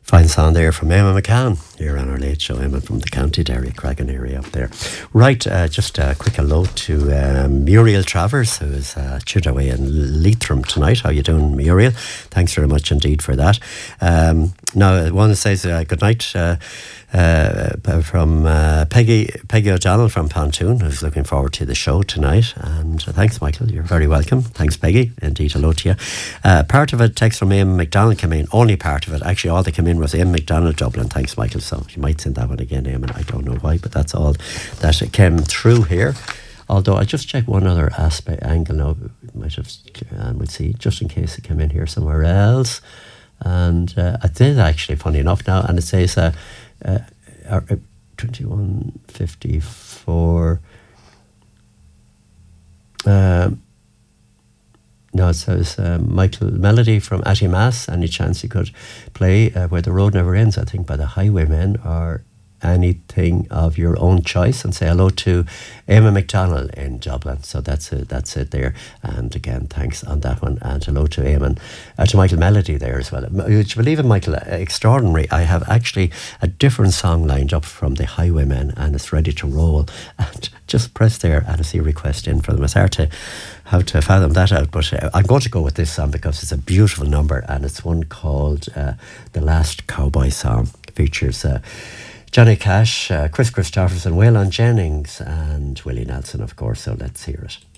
Fine song there from Emma McCann here on our late show. Emma from the County Derry, Cragan area up there. Right, just a quick hello to Muriel Travers, who is chewed away in Leitrim tonight. How you doing, Muriel? Thanks very much indeed for that. Now, I want to say good night from Peggy O'Donnell from Pontoon, who's looking forward to the show tonight. And thanks, Michael. You're very welcome. Thanks, Peggy. Indeed, hello to you. Part of it, text from Eamon McDonald came in. Only part of it. Actually, all that came in was Eamon McDonald, Dublin. Thanks, Michael. So you might send that one again, Eamon. I don't know why, but that's all that came through here. Although I just check one other aspect angle now. Might have, we'll see, just in case it came in here somewhere else. And I did actually, funny enough now, and it says 2154. No, it says Michael Melody from Atty Mass. Any chance you could play Where the Road Never Ends, I think, by the Highwaymen, or anything of your own choice, and say hello to Emma McDonald in Dublin. So that's it there. And again, thanks on that one, and hello to Eamon, to Michael Melody there as well. Would you believe it, Michael? Extraordinary. I have actually a different song lined up from the Highwaymen, and it's ready to roll. And just press there and I see a request in for them. It's hard to have to fathom that out, but I'm going to go with this song because it's a beautiful number, and it's one called The Last Cowboy Song. It features Johnny Cash, Chris Christopherson, Waylon Jennings and Willie Nelson, of course, so let's hear it.